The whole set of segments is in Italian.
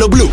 Cielo Blu.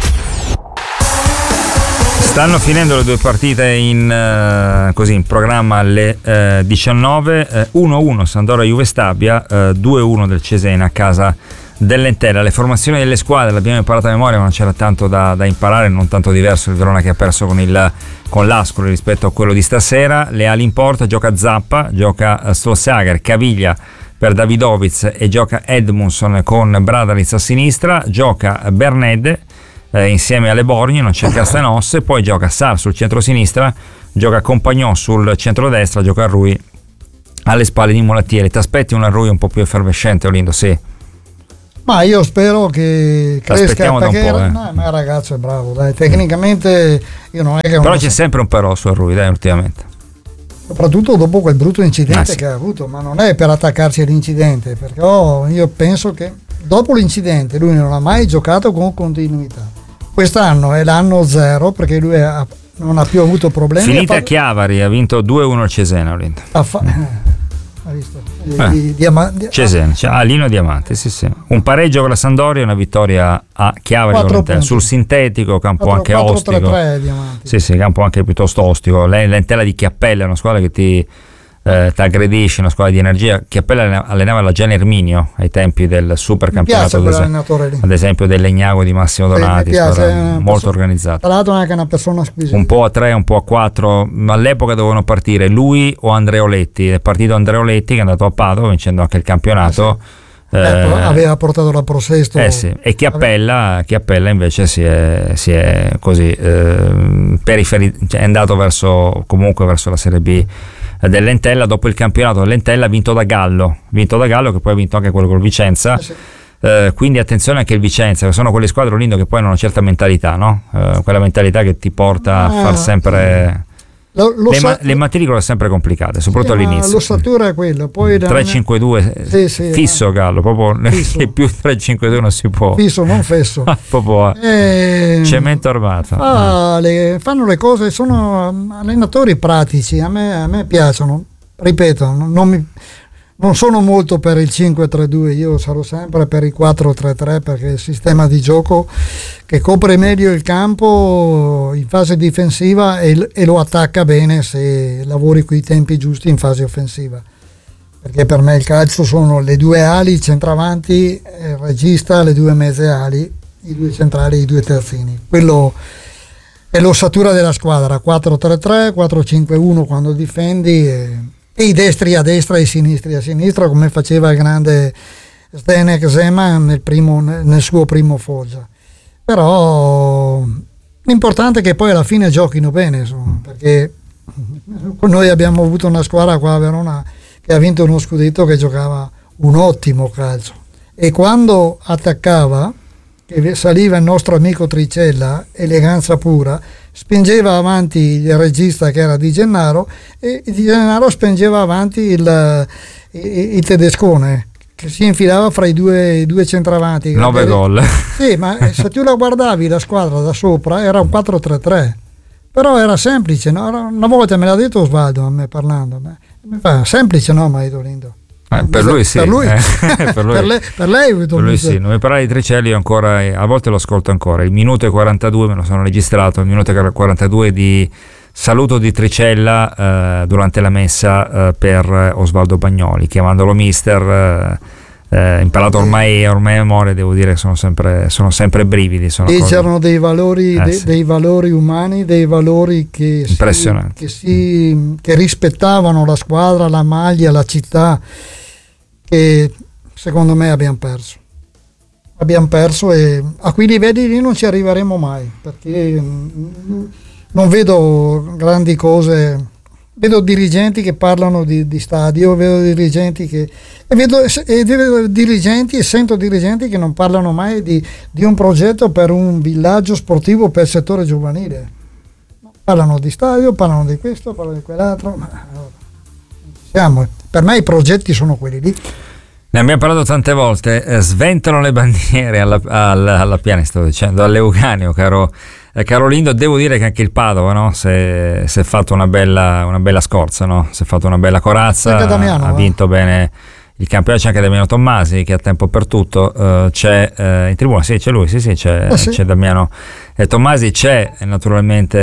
Stanno finendo le due partite in programma alle 19, 1-1 Sampdoria Juve Stabia, 2-1 del Cesena a casa dell'Entella. Le formazioni delle squadre l'abbiamo imparata a memoria, ma non c'era tanto da imparare, non tanto diverso il Verona che ha perso con l'Ascoli rispetto a quello di stasera. Le ali in porta, gioca Zappa, gioca Stolzager, Caviglia per Davidovic e gioca Edmundson con Bradalic a sinistra, gioca Berned insieme alle Borgni, non c'è Castanosse, poi gioca Sar sul centro-sinistra, gioca Compagnon sul centro-destra, gioca Rui alle spalle di Mulattieri. Ti aspetti una Rui un po' più effervescente, Olindo? Sì. Ma io spero che cresca, perché ma il ragazzo è bravo, dai, tecnicamente io non è che però c'è sempre un però su Rui, dai, ultimamente. Soprattutto dopo quel brutto incidente che ha avuto, ma non è per attaccarsi all'incidente, perché io penso che dopo l'incidente lui non ha mai giocato con continuità. Quest'anno è l'anno zero, perché lui non ha più avuto problemi. Finita a Chiavari, ha vinto 2-1 il Cesena. Ha visto? Cesena, Lino Diamante, sì. Un pareggio con la Sampdoria e una vittoria a Chiavari sul sintetico, campo anche ostico. 4-3-3 sì, campo anche piuttosto ostico. L'Entella di Chiappella è una squadra che ti aggredisce, una squadra di energia. Chiappella allenava la Gian Erminio ai tempi del super campionato, ad esempio del Legnago di Massimo Donati, molto organizzata. Tra l'altro è anche una persona squisita, un po' a 3, un po' a 4. All'epoca dovevano partire lui o Andreoletti. È partito Andreoletti, che è andato a Padova vincendo anche il campionato. Aveva portato la Pro Sesto. E Chiappella invece si è così è andato verso la Serie B dell'Entella. Dopo il campionato dell'Entella vinto da Gallo, che poi ha vinto anche quello col Vicenza. Quindi attenzione anche il Vicenza, che sono quelle squadre, Olindo, che poi hanno una certa mentalità, no? Quella mentalità che ti porta a far sempre le matricole sempre complicate, soprattutto all'inizio. L'ossatura è quella, poi 3-5-2 fisso Gallo, proprio fisso. Che più 3-5-2 non si può. Fisso, non fesso. Proprio cemento armato. Fanno le cose, sono allenatori pratici, a me piacciono. Ripeto, non sono molto per il 5-3-2, io sarò sempre per il 4-3-3, perché è il sistema di gioco che copre meglio il campo in fase difensiva e lo attacca bene se lavori coi tempi giusti in fase offensiva. Perché per me il calcio sono le due ali, il centravanti, il regista, le due mezze ali, i due centrali, i due terzini. Quello è l'ossatura della squadra, 4-3-3, 4-5-1 quando difendi e i destri a destra e i sinistri a sinistra, come faceva il grande Zdenek Zeman nel suo primo Foggia. Però l'importante è che poi alla fine giochino bene, insomma, perché noi abbiamo avuto una squadra qua a Verona che ha vinto uno scudetto, che giocava un ottimo calcio, e quando attaccava, che saliva il nostro amico Tricella, eleganza pura, spingeva avanti il regista, che era Di Gennaro, e Di Gennaro spingeva avanti il tedescone, che si infilava fra i due centravanti. 9 gol. Sì, ma se tu la guardavi la squadra da sopra era un 4-3-3, però era semplice, no? Una volta me l'ha detto Osvaldo a me parlando, mi fa semplice, no, ma Lindo. Per lui sì, per lui. Per lei sì. Non mi parlare di Tricelli, io ancora a volte lo ascolto ancora. Il minuto e 42 me lo sono registrato, il minuto e 42 di saluto di Tricella durante la messa per Osvaldo Bagnoli, chiamandolo mister. Imparato ormai a memoria, devo dire che sono sempre brividi. C'erano dei valori, dei valori umani, dei valori che che rispettavano la squadra, la maglia, la città, che secondo me abbiamo perso, e a quei livelli lì non ci arriveremo mai, perché non vedo grandi cose. Vedo dirigenti che parlano di stadio, vedo dirigenti e sento dirigenti che non parlano mai di un progetto per un villaggio sportivo per il settore giovanile. Parlano di stadio, parlano di questo, parlano di quell'altro. Per me i progetti sono quelli lì. Ne abbiamo parlato tante volte, sventano le bandiere alla Piani, sto dicendo, all'Euganeo, caro Lindo. Devo dire che anche il Padova, no? si è fatto una bella scorza, no? Si è fatto una bella corazza, Damiano, ha vinto bene il campionato c'è anche Damiano Tommasi che ha tempo per tutto, c'è in tribuna, sì, c'è lui, c'è Damiano Tommasi, c'è naturalmente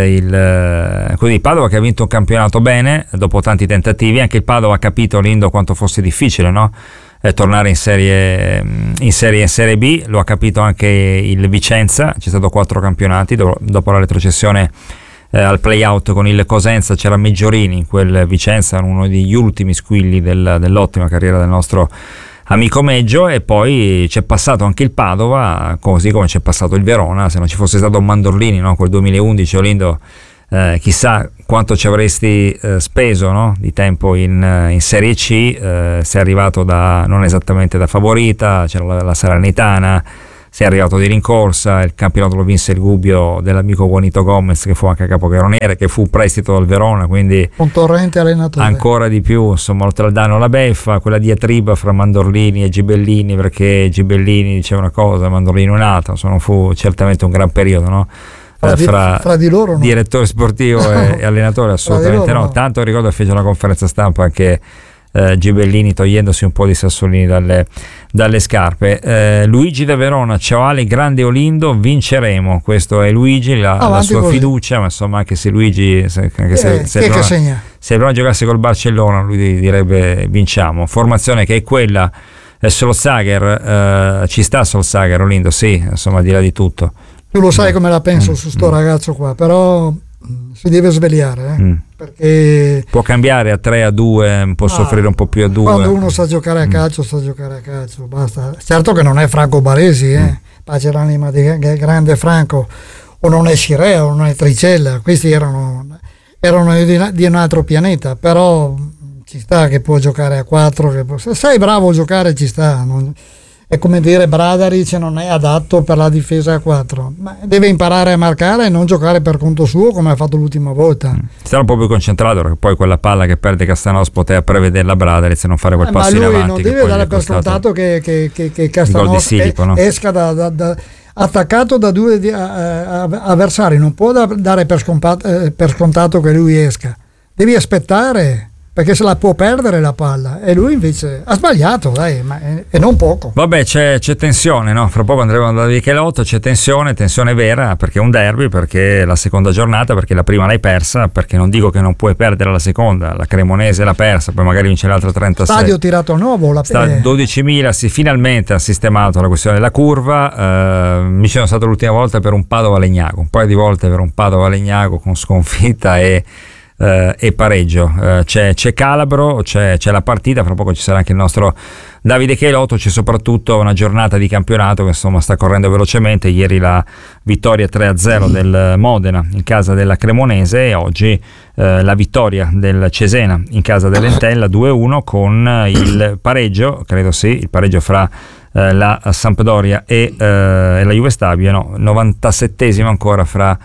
il Padova che ha vinto un campionato bene dopo tanti tentativi. Anche il Padova ha capito, Lindo, quanto fosse difficile, no? Tornare in Serie B. Lo ha capito anche il Vicenza, c'è stato 4 campionati dopo la retrocessione al play-out con il Cosenza. C'era Meggiorini in quel Vicenza, uno degli ultimi squilli dell'ottima carriera del nostro amico Meggio, e poi c'è passato anche il Padova, così come c'è passato il Verona. Se non ci fosse stato Mandorlini, no? Quel 2011, Olindo, chissà quanto ci avresti speso, no? Di tempo in Serie C. Sei arrivato non esattamente da favorita, c'era la Salernitana, sei arrivato di rincorsa, il campionato lo vinse il Gubbio dell'amico Juanito Gomez, che fu anche capocannoniere, che fu prestito dal Verona, quindi un torrente allenatore, ancora di più, insomma, oltre al danno alla beffa, quella diatriba fra Mandorlini e Gibellini, perché Gibellini diceva una cosa, Mandorlini un'altra. Non fu certamente un gran periodo, no? Fra di loro, no? Direttore sportivo e allenatore, assolutamente no. Tanto ricordo che fece una conferenza stampa anche Gibellini, togliendosi un po' di sassolini dalle scarpe. Luigi da Verona: ciao Ale, grande Olindo, vinceremo. Questo è Luigi, la sua così. Fiducia, ma insomma, anche se Luigi se Verona giocasse col Barcellona, lui direbbe vinciamo. Formazione che è quella, Solskjaer, ci sta Solskjaer, Olindo? Sì, insomma, al di là di tutto. Tu lo sai come la penso su sto ragazzo qua, però si deve svegliare, perché può cambiare a 3, a 2, può soffrire un po' più a 2. Quando uno sa giocare a calcio, sa giocare a calcio, basta. Certo che non è Franco Baresi, pace l'anima di grande Franco, o non è Scirea, o non è Tricella, questi erano di un altro pianeta, però ci sta che può giocare a 4, se sei bravo a giocare ci sta. È come dire Bradaric non è adatto per la difesa a 4, ma deve imparare a marcare e non giocare per conto suo come ha fatto l'ultima volta. Sarà un po' più concentrato, perché poi quella palla che perde Castanos poteva prevederla Bradaric e non fare quel passo in avanti. Ma lui non deve dare per scontato che Castanos esca attaccato da 2 avversari, non può dare per scontato che lui esca, devi aspettare, perché se la può perdere la palla, e lui invece ha sbagliato, dai, e non poco. Vabbè, c'è tensione, no? Fra poco andremo da Vichelotto, c'è tensione vera, perché è un derby, perché è la seconda giornata, perché la prima l'hai persa, perché non dico che non puoi perdere la seconda, la Cremonese l'ha persa, poi magari vince l'altra 36. Stadio tirato a nuovo, 12.000, finalmente ha sistemato la questione della curva. Mi sono stato l'ultima volta per un Padova-Legnago, un paio di volte per un Padova-Legnago con sconfitta e pareggio. C'è Calabro, c'è la partita, fra poco ci sarà anche il nostro Davide Chelotto, c'è soprattutto una giornata di campionato che insomma sta correndo velocemente. Ieri la vittoria 3-0 del Modena in casa della Cremonese, e oggi la vittoria del Cesena in casa dell'Entella 2-1, con il pareggio, credo il pareggio fra la Sampdoria e la Juve Stabia, 97esimo ancora fra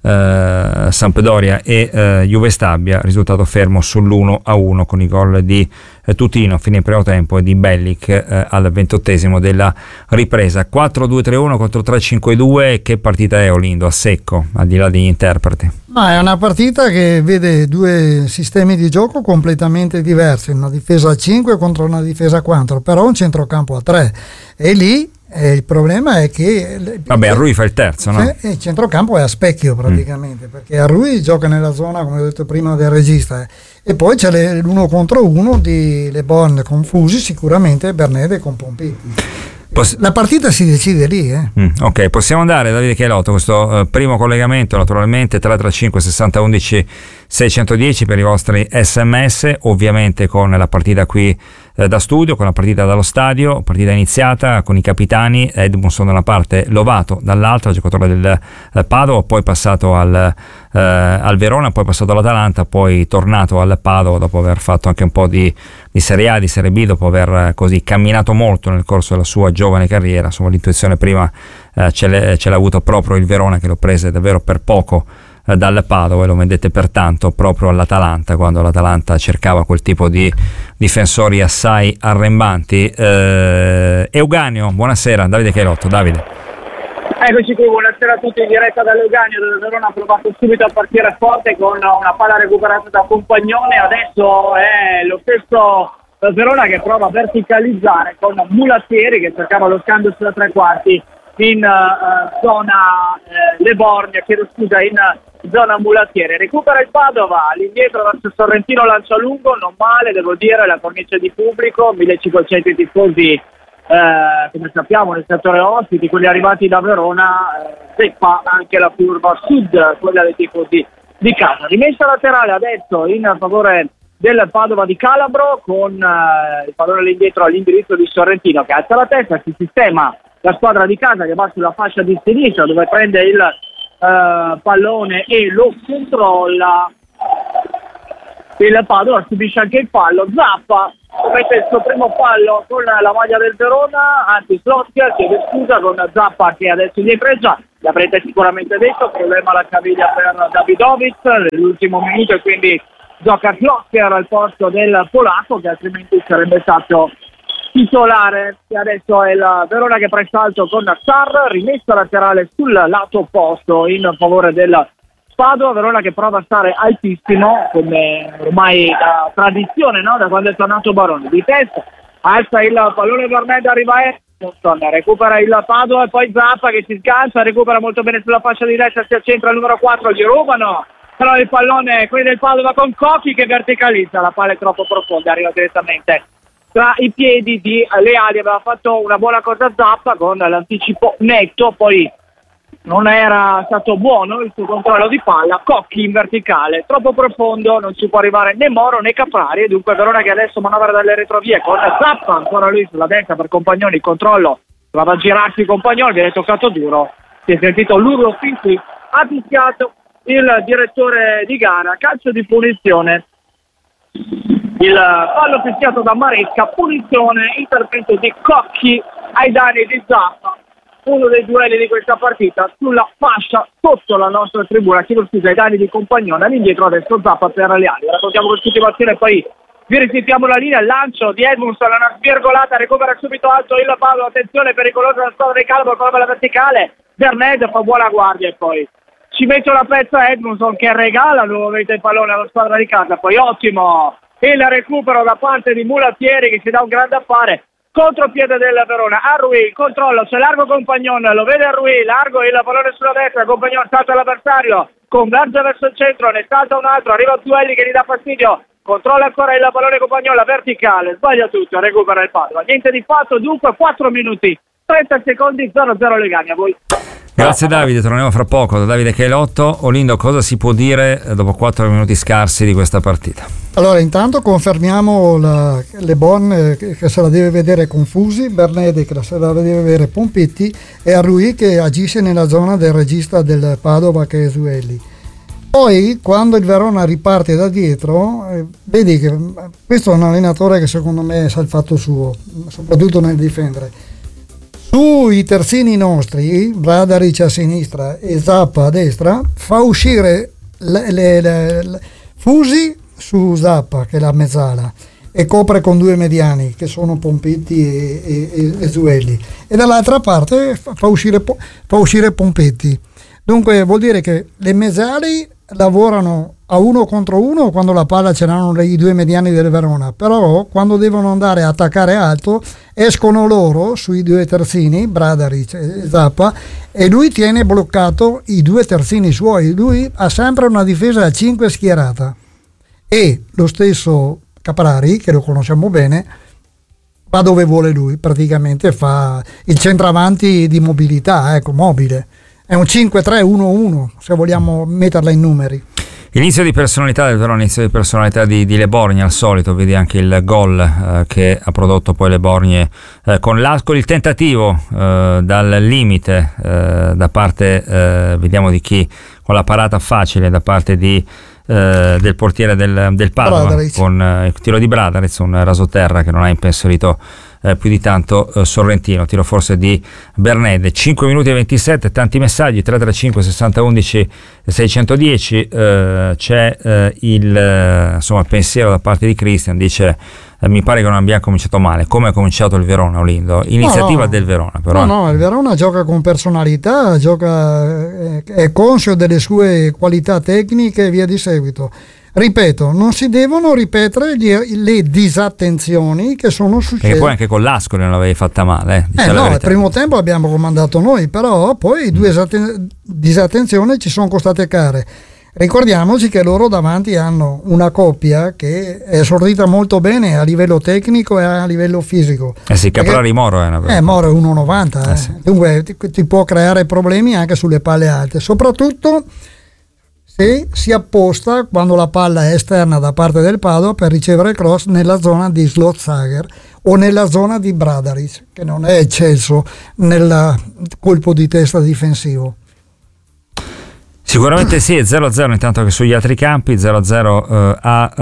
Sampdoria e Juve Stabia, risultato fermo sull'1-1 con i gol di Tutino a fine primo tempo e di Bellic al 28esimo della ripresa. 4-2-3-1 contro 3-5-2. Che partita è, Olindo, a secco, al di là degli interpreti? Ma è una partita che vede 2 sistemi di gioco completamente diversi, una difesa a 5 contro una difesa a 4, però un centrocampo a 3, e lì il problema è che Arrui fa il terzo, no? Il centrocampo è a specchio praticamente, perché Arrui gioca nella zona, come ho detto prima, del regista, e poi c'è l'1 contro 1 di Le Bon con Fusi, sicuramente Bernede con Pompiti. La partita si decide lì, Ok, possiamo andare, Davide Chelotto, questo primo collegamento, naturalmente 335 60 11 610 per i vostri sms, ovviamente con la partita qui da studio, con la partita dallo stadio, partita iniziata con i capitani, Edmundson da una parte, Lovato dall'altra, giocatore del Padova, poi passato al Verona, poi passato all'Atalanta, poi tornato al Padova dopo aver fatto anche un po' di Serie A, di Serie B, dopo aver così camminato molto nel corso della sua giovane carriera. Insomma, l'intuizione prima ce l'ha avuto proprio il Verona, che lo prese davvero per poco dal Padova, e lo vendette pertanto proprio all'Atalanta, quando l'Atalanta cercava quel tipo di difensori assai arrembanti. Euganio, buonasera. Davide Chelotto. Davide. Eccoci qui, buonasera a tutti in diretta dall'Euganio, dove Verona ha provato subito a partire forte con una palla recuperata da Compagnone. Adesso è lo stesso Verona che prova a verticalizzare con Mulattieri che cercava lo scambio sulla tre quarti in zona Leborgna, in zona Mulattieri. Recupera il Padova, all'indietro verso Sorrentino, lancia lungo, non male, devo dire, la cornice di pubblico, 1500 tifosi, come sappiamo nel settore ospiti, quelli arrivati da Verona, zeppa anche la curva sud, quella dei tifosi di casa. Rimessa laterale adesso in favore del Padova di Calabro, con il pallone all'indietro all'indirizzo di Sorrentino che alza la testa, si sistema la squadra di casa che va sulla fascia di sinistra dove prende il pallone e lo controlla. Il Padova subisce anche il fallo, Zappa commette il suo primo fallo con la maglia del Verona, anzi Slotker chiede scusa con Zappa che adesso gli fregia, l'avrete sicuramente detto, problema alla caviglia per Davidovic nell'ultimo minuto e quindi gioca Slotker al posto del polacco che altrimenti sarebbe stato titolare. E adesso è il Verona che presta alto con Sarr, rimessa laterale sul lato opposto in favore del Padova. Verona che prova a stare altissimo come ormai da tradizione, no? Da quando è tornato Baroni, di testa alza il pallone Berned, arriva Edmondson, recupera il Padova e poi Zappa che si sgancia, recupera molto bene sulla fascia di destra, si accentra il numero 4, gli rubano però il pallone quelli del Padova con Cocchi che verticalizza, la palla è troppo profonda, arriva direttamente tra i piedi di Leali. Aveva fatto una buona cosa Zappa con l'anticipo netto, poi non era stato buono il suo controllo di palla. Cocchi in verticale, troppo profondo, non ci può arrivare né Moro né Caprari, e dunque Verona che adesso manovra dalle retrovie con Zappa ancora lui sulla destra per Compagnoni, il controllo prova a girarsi Compagnoni, viene toccato duro, si è sentito l'urlo fin qui, ha fischiato il direttore di gara, calcio di punizione. Il fallo fischiato da Maresca, punizione, intervento di Cocchi ai danni di Zappa, uno dei duelli di questa partita sulla fascia sotto la nostra tribuna, chiedo scusa, ai danni di Compagnone, all'indietro adesso Zappa per Leali. Raccontiamo quest'ultima e poi vi risentiamo la linea, il lancio di Edmondson, una svirgolata, recupera subito alto il Padova, attenzione pericolosa la squadra di Calabro con la verticale, Berned fa buona guardia e poi ci mette una pezza Edmondson che regala nuovamente il pallone alla squadra di casa, poi ottimo il recupero da parte di Mulattieri che si dà un grande affare, contropiede del Verona, Arrui, il controllo, c'è largo Compagnon, lo vede Arrui, largo il pallone sulla destra, Compagnon salta l'avversario, converge verso il centro, ne salta un altro, arriva Zuelli che gli dà fastidio, controlla ancora il pallone Compagnon, la verticale, sbaglia tutto, recupera il Padova, niente di fatto, dunque 4 minuti, 30 secondi, 0-0 Legani, a voi. Grazie Davide, torniamo fra poco da Davide Cailotto. Olindo, cosa si può dire dopo 4 minuti scarsi di questa partita? Allora, intanto confermiamo Le Bon che se la deve vedere con Fusi, Bernede che se la deve vedere Pompetti e Arrui che agisce nella zona del regista del Padova che è Zuelli. Poi quando il Verona riparte da dietro, vedi che questo è un allenatore che secondo me sa il fatto suo, soprattutto nel difendere. Sui terzini nostri, Bradaric a sinistra e Zappa a destra, fa uscire Fusi su Zappa, che è la mezzala, e copre con 2 mediani, che sono Pompetti e Zuelli. E dall'altra parte fa uscire Pompetti. Dunque vuol dire che le mezzali lavorano a 1 contro 1 quando la palla ce l'hanno i 2 mediani del Verona, però quando devono andare a attaccare alto escono loro sui 2 terzini, Bradaric e Zappa, e lui tiene bloccato i 2 terzini suoi. Lui ha sempre una difesa a 5 schierata, e lo stesso Caprari, che lo conosciamo bene, va dove vuole lui, praticamente fa il centravanti di mobilità, ecco, mobile. È un 5-3-1-1, se vogliamo metterla in numeri. Inizio di personalità del Verona, inizio di personalità di Le Borgne, al solito, vedi anche il gol che ha prodotto poi Le Borgne con il tentativo dal limite da parte, vediamo di chi, con la parata facile da parte del portiere del Padova, Bradaric, con il tiro di Bradaric, un rasoterra che non ha impensierito più di tanto Sorrentino, tiro forse di Bernede. 5 minuti e 27, tanti messaggi, 335 60 11 610. C'è il pensiero da parte di Christian, dice mi pare che non abbiamo cominciato male. Come ha cominciato il Verona, Olindo? Iniziativa del Verona, però. No, il Verona gioca con personalità, è conscio delle sue qualità tecniche e via di seguito. Ripeto, non si devono ripetere le disattenzioni che sono successe. Perché poi anche con l'Ascoli non l'avevi fatta male. No, al primo tempo abbiamo comandato noi, però poi due disattenzioni ci sono costate care. Ricordiamoci che loro davanti hanno una coppia che è esordita molto bene a livello tecnico e a livello fisico. Sì, Caprari Moro è una Moro è 1,90, sì. Dunque ti può creare problemi anche sulle palle alte, soprattutto se si apposta quando la palla è esterna da parte del Padova per ricevere il cross nella zona di Slotsager o nella zona di Bradaric, che non è eccelso nel colpo di testa difensivo. Sicuramente sì, 0-0 intanto che sugli altri campi, 0-0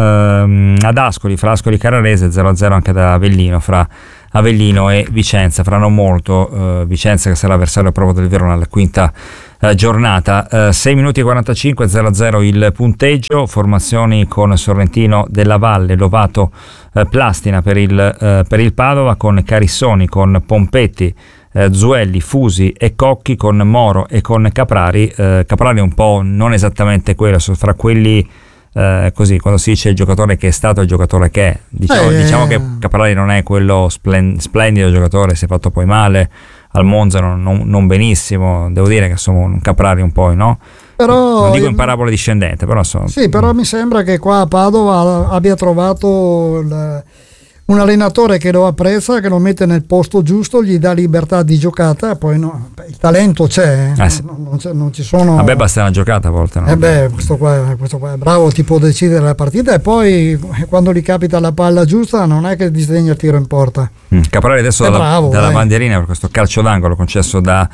ad Ascoli, fra Ascoli e Carrarese, 0-0 anche da Avellino, fra Avellino e Vicenza, fra non molto, Vicenza che sarà avversario proprio del Verona alla quinta giornata. 6 minuti e 45, 0-0 il punteggio, formazioni con Sorrentino della Valle, Lovato, Plastina per il Padova, con Carissoni, con Pompetti, Zuelli, Fusi e Cocchi, con Moro e con Caprari. Caprari un po' non esattamente quello, fra quelli così, quando si dice il giocatore che è stato il giocatore che è, diciamo che Caprari non è quello splendido giocatore, si è fatto poi male al Monza, non benissimo, devo dire che insomma un Caprari un po', no? Però, non dico in parabola discendente, però insomma. Sì, però mi sembra che qua a Padova abbia trovato un allenatore che lo apprezza, che lo mette nel posto giusto, gli dà libertà di giocata, poi il talento c'è, sì. non ci sono. Vabbè, basta una giocata a volte, no? Questo qua è bravo, ti può decidere la partita, e poi quando gli capita la palla giusta non è che disdegna il tiro in porta. Caprari adesso dalla bandierina per questo calcio d'angolo concesso da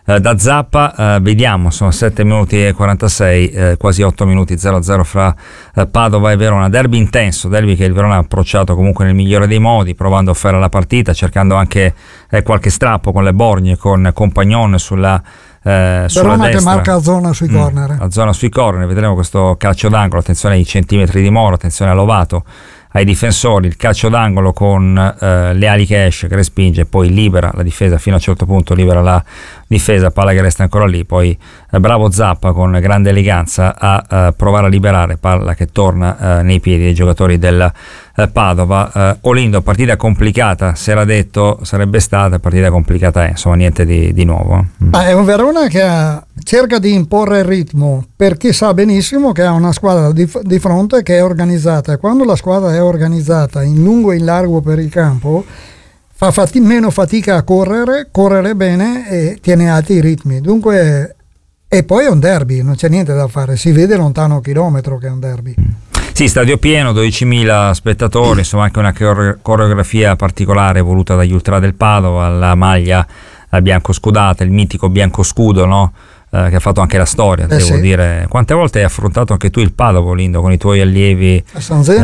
Zappa. Vediamo, sono 7 minuti e 46, quasi 8 minuti, 0-0 fra Padova e Verona, derby intenso, derby che il Verona ha approcciato comunque nel migliore dei modi, provando a fare la partita, cercando anche qualche strappo con le borgne, con Compagnon sulla Verona destra, che marca a zona sui corner. A zona sui corner, vedremo questo calcio d'angolo, attenzione ai centimetri di Moro, attenzione a Lovato, ai difensori, il calcio d'angolo con le ali che esce, che respinge, poi libera la difesa fino a un certo punto, libera la difesa, palla che resta ancora lì, poi bravo Zappa con grande eleganza a provare a liberare, palla che torna nei piedi dei giocatori del Padova. Olindo, partita complicata, si era detto sarebbe stata, partita complicata è, insomma niente di nuovo. È un Verona che cerca di imporre il ritmo, perché sa benissimo che ha una squadra di fronte che è organizzata, e quando la squadra è organizzata in lungo e in largo per il campo fa meno fatica a correre bene e tiene alti i ritmi. Dunque, e poi è un derby, non c'è niente da fare, si vede lontano un chilometro che è un derby. Sì, stadio pieno, 12.000 spettatori, insomma anche una coreografia particolare voluta dagli ultra del Padova, la maglia bianco scudata, il mitico bianco scudo, no? Che ha fatto anche la storia, devo dire. Quante volte hai affrontato anche tu il Padova, Lindo, con i tuoi allievi del San Zeno,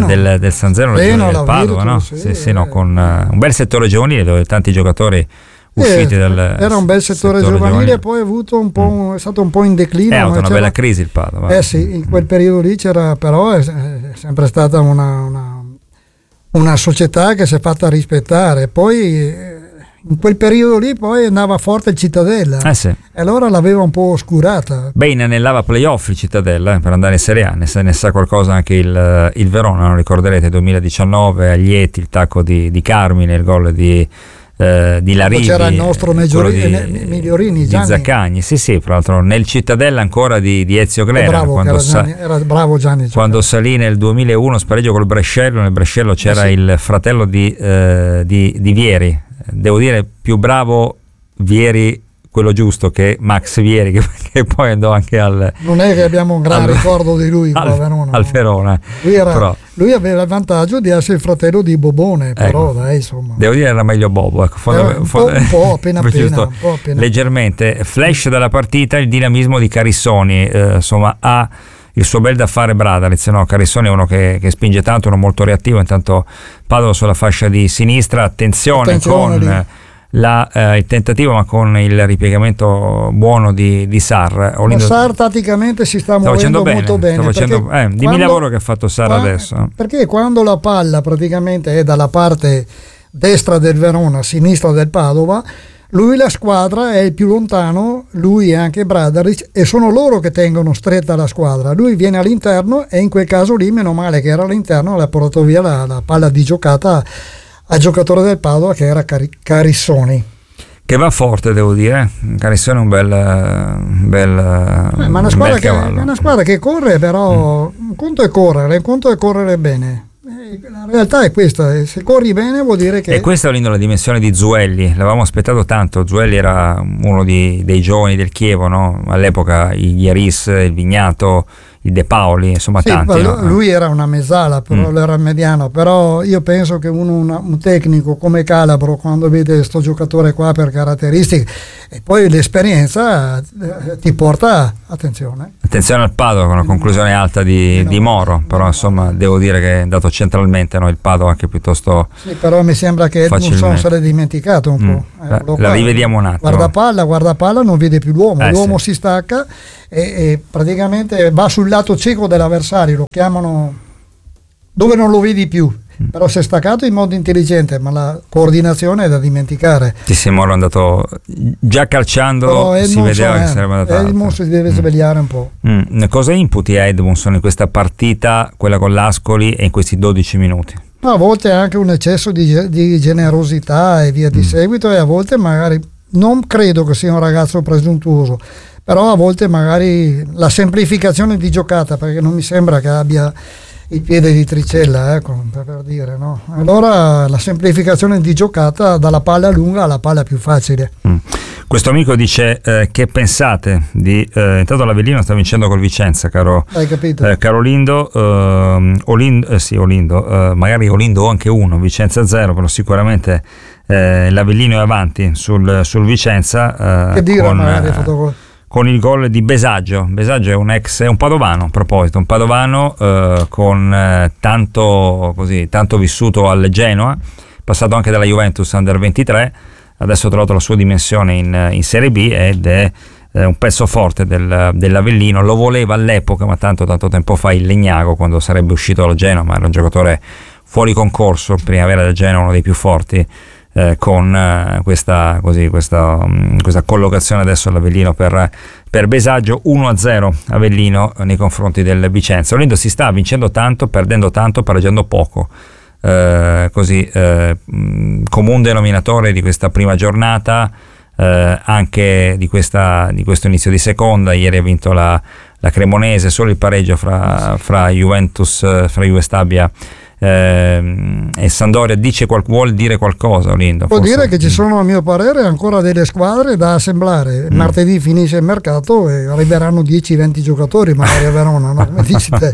del Padova, no? Sì, no, con un bel settore giovanile dove tanti giocatori usciti era un bel settore giovanile, poi è avuto un po', è stato un po' in declino. È avuto una bella crisi il Padova. Sì, in quel periodo lì c'era, però è sempre stata una società che si è fatta rispettare. Poi in quel periodo lì poi andava forte il Cittadella, sì. E allora l'aveva un po' oscurata. Beh, inanellava playoff il Cittadella per andare in Serie A, ne sa qualcosa anche il Verona, non ricorderete, 2019 a Lieti, il tacco di Carmine, il gol di Larigi, c'era il nostro Migliorini, di Zaccagni, sì, fra l'altro nel Cittadella ancora di Ezio Glera, era bravo Gianni, quando salì nel 2001 spareggio col Brescello, nel Brescello c'era il fratello di Vieri, devo dire più bravo Vieri, quello giusto, che Max Vieri, che poi andò anche non è che abbiamo un gran ricordo di lui al Verona. Lui aveva il vantaggio di essere il fratello di Bobone, però dai, insomma. Devo dire era meglio Bobo, ecco, un po' appena. Leggermente. Flash della partita, il dinamismo di Carissoni, insomma ha il suo bel da fare Bradaric, no? Carissoni è uno che spinge tanto, uno molto reattivo, intanto Padova sulla fascia di sinistra, attenzione con il tentativo, ma con il ripiegamento buono di Sarr. Sarr tatticamente si sta muovendo molto bene. Dimmi il lavoro che ha fatto Sarr adesso. Perché quando la palla praticamente è dalla parte destra del Verona, sinistra del Padova, lui la squadra è il più lontano, lui e anche Bradaric, e sono loro che tengono stretta la squadra. Lui viene all'interno e in quel caso lì, meno male che era all'interno, l'ha portato via la palla di giocata al giocatore del Padova, che era Carissoni. Che va forte, devo dire. Carissoni è un bel ma una squadra, è una squadra che corre, però un conto è correre bene. La realtà è questa, se corri bene vuol dire che... E questa è la dimensione di Zuelli, l'avevamo aspettato tanto. Zuelli era uno dei giovani del Chievo, no? All'epoca il Ieris, il Vignato, il De Paoli, insomma sì, tanti. No? Lui era una mezzala, però era mediano, però io penso che un tecnico come Calabro, quando vede sto giocatore qua per caratteristiche, e poi l'esperienza ti porta, attenzione al Padova, con una conclusione alta di Moro, però insomma devo dire che è andato centralmente, no? Il Padova anche piuttosto sì, però mi sembra che Edmundson se l'è dimenticato un po'. La rivediamo un attimo. Guardapalla non vede più l'uomo si stacca e praticamente va sul lato cieco dell'avversario, lo chiamano dove non lo vedi più. Però si è staccato in modo intelligente, ma la coordinazione è da dimenticare. Sì, Moro è andato già calciando, si vedeva che sarebbe andato Edmundson si deve svegliare un po'. Cosa imputi a Edmundson in questa partita, quella con l'Ascoli, e in questi 12 minuti? A volte anche un eccesso di generosità e via di seguito, e a volte magari non credo che sia un ragazzo presuntuoso, però a volte magari la semplificazione di giocata, perché non mi sembra che abbia il piede di Tricella, ecco, per dire, no? Allora la semplificazione di giocata dalla palla lunga alla palla più facile. Questo amico dice che pensate di intanto l'Avellino sta vincendo col Vicenza, caro Olindo, magari Olindo anche 1, Vicenza 0, però sicuramente l'Avellino è avanti sul Vicenza, che dire, con il gol di Besaggio. Besaggio è un padovano, a proposito, un padovano con tanto vissuto al Genoa, passato anche dalla Juventus Under 23, adesso ha trovato la sua dimensione in Serie B ed è un pezzo forte dell'Avellino. Lo voleva all'epoca, ma tanto tempo fa, il Legnago, quando sarebbe uscito dallo Genoa, ma era un giocatore fuori concorso, primavera del Genoa, uno dei più forti, con questa collocazione adesso all'Avellino per Besaggio. 1-0 Avellino nei confronti del Vicenza. Olindo si sta vincendo tanto, perdendo tanto, pareggiando poco, comune denominatore di questa prima giornata, anche di questo inizio di seconda. Ieri ha vinto la Cremonese, solo il pareggio fra Juve Stabia e Sampdoria vuol dire qualcosa, Olindo? Vuol dire che ci sono, a mio parere, ancora delle squadre da assemblare. Martedì finisce il mercato e arriveranno 10-20 giocatori magari a Verona, no? Come dici te.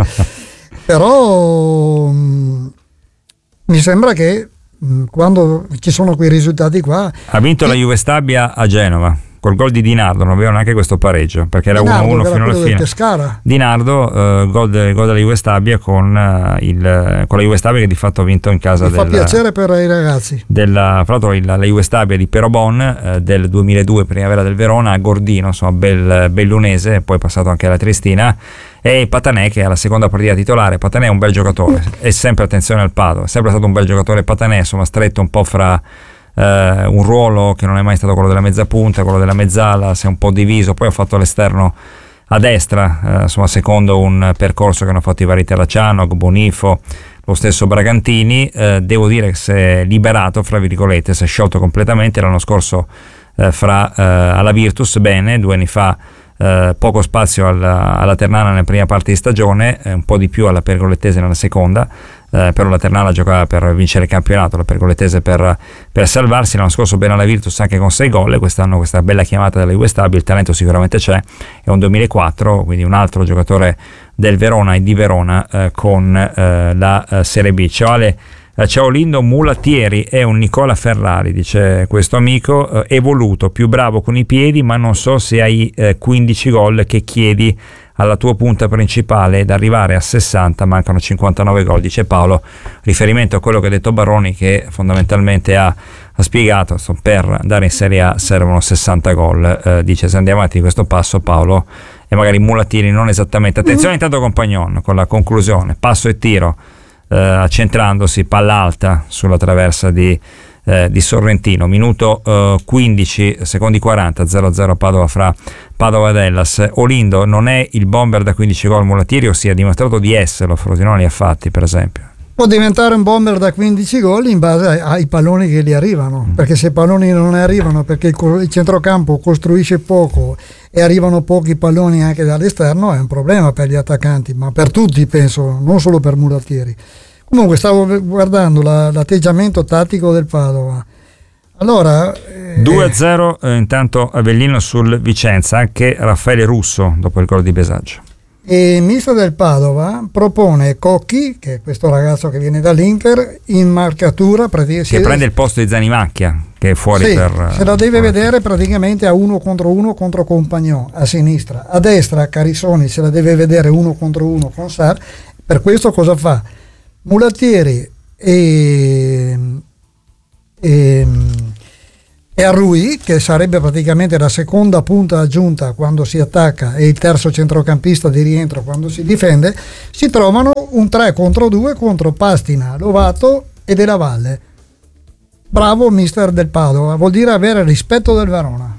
Però mi sembra che quando ci sono quei risultati qua, ha vinto la Juve Stabia a Genova col gol di Dinardo, non avevano neanche questo pareggio, perché era 1-1 fino alla fine. Dinardo, gol della Juve Stabia con la Juve Stabia, che di fatto ha vinto in casa. Fa piacere per i ragazzi. Fra l'altro la Juve Stabia di Perobon, del 2002, primavera del Verona, a Gordino, insomma bellunese, poi passato anche alla Triestina, e Patanè, che è la seconda partita titolare. Patanè è un bel giocatore, è sempre, attenzione al Padova, è sempre stato un bel giocatore Patanè, insomma stretto un po' fra un ruolo che non è mai stato quello della mezza punta, quello della mezzala, si è un po' diviso, poi ha fatto l'esterno a destra, insomma secondo un percorso che hanno fatto i vari Terracciano, Bonifo, lo stesso Bragantini. Devo dire che si è liberato, fra virgolette, si è sciolto completamente. L'anno scorso alla Virtus bene, 2 anni fa poco spazio alla Ternana nella prima parte di stagione, un po' di più alla Pergolettese nella seconda, però la Ternana giocava per vincere il campionato, la Pergolettese per salvarsi. L'anno scorso bene alla Virtus anche con 6 gol, quest'anno questa bella chiamata della Juve Stabia. Il talento sicuramente c'è, è un 2004, quindi un altro giocatore del Verona e di Verona con la Serie B. Ciao Lindo, mulattieri è un Nicola Ferrari, dice questo amico, evoluto, più bravo con i piedi, ma non so se hai 15 gol che chiedi alla tua punta principale, ed arrivare a 60 mancano 59 gol, dice Paolo, riferimento a quello che ha detto Baroni, che fondamentalmente ha spiegato, per andare in Serie A servono 60 gol. Dice, se andiamo avanti di questo passo, Paolo, e magari mulattieri non esattamente. Attenzione intanto Compagnon con la conclusione, passo e tiro, accentrandosi, palla alta sulla traversa di di Sorrentino. Minuto 15 secondi 40, 0-0 Padova fra Padova ed Hellas. Olindo non è il bomber da 15 gol Mulattieri, o si è dimostrato di esserlo, Frosinone li ha fatti per esempio. Può diventare un bomber da 15 gol in base ai palloni che gli arrivano, perché se i palloni non arrivano, perché il centrocampo costruisce poco e arrivano pochi palloni anche dall'esterno, è un problema per gli attaccanti, ma per tutti penso, non solo per Mulattieri. Comunque stavo guardando l'atteggiamento tattico del Padova. Allora 2-0 intanto Avellino sul Vicenza, anche Raffaele Russo dopo il gol di Besaggio. E il mister del Padova propone Cocchi, che è questo ragazzo che viene dall'Inter, in marcatura che prende il posto di Zanimacchia, che è fuori, sì, per se la deve vedere praticamente a 1 contro 1 contro Compagnon a sinistra, a destra Carissoni se la deve vedere 1 contro 1 con Sar. Per questo cosa fa? Mulattieri e Arrui, che sarebbe praticamente la seconda punta aggiunta quando si attacca e il terzo centrocampista di rientro quando si difende, si trovano un 3 contro 2 contro Pastina, Lovato e Della Valle. Bravo mister del Padova, vuol dire avere rispetto del Verona.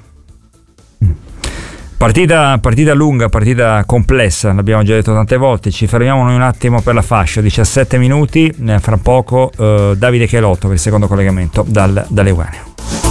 Partita lunga, partita complessa, l'abbiamo già detto tante volte. Ci fermiamo noi un attimo per la fascia, 17 minuti, fra poco Davide Chelotto per il secondo collegamento dall'Euganeo.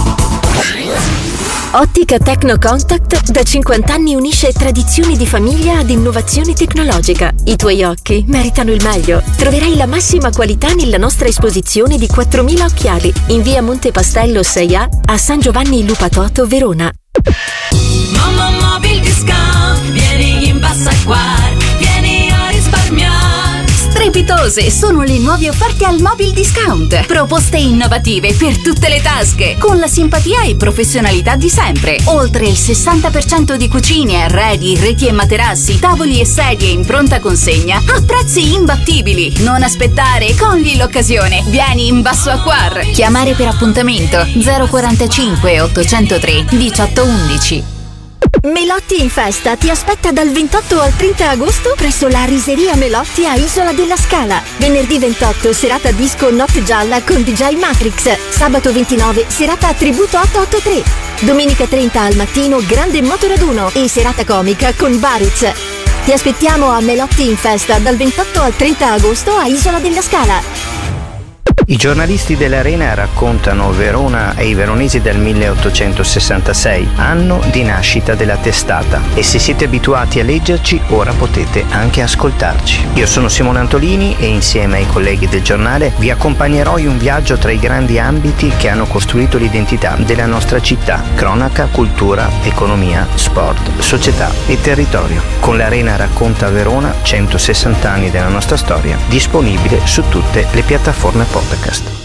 Ottica Tecno Contact da 50 anni unisce tradizioni di famiglia ad innovazione tecnologica. I tuoi occhi meritano il meglio. Troverai la massima qualità nella nostra esposizione di 4.000 occhiali in via Monte Pastello 6A a San Giovanni Lupatoto, Verona. Mamma Mobil Discount, vieni in Bassaquar, vieni a risparmiare. Strepitose sono le nuove offerte al Mobil Discount. Proposte innovative per tutte le tasche, con la simpatia e professionalità di sempre. Oltre il 60% di cucine, arredi, reti e materassi, tavoli e sedie in pronta consegna a prezzi imbattibili. Non aspettare, cogli l'occasione. Vieni in Bassaquar. Chiamare per appuntamento 045 803 1811. Melotti in festa ti aspetta dal 28 al 30 agosto presso la Riseria Melotti a Isola della Scala. Venerdì 28 serata disco Notte Gialla con DJ Matrix. Sabato 29 serata tributo 883. Domenica 30 al mattino grande motoraduno e serata comica con Baritz. Ti aspettiamo a Melotti in festa dal 28 al 30 agosto a Isola della Scala. I giornalisti dell'Arena raccontano Verona e i veronesi del 1866, anno di nascita della testata, e se siete abituati a leggerci, ora potete anche ascoltarci. Io sono Simone Antolini e insieme ai colleghi del giornale vi accompagnerò in un viaggio tra i grandi ambiti che hanno costruito l'identità della nostra città: cronaca, cultura, economia, sport, società e territorio. Con l'Arena racconta Verona, 160 anni della nostra storia, disponibile su tutte le piattaforme podcast.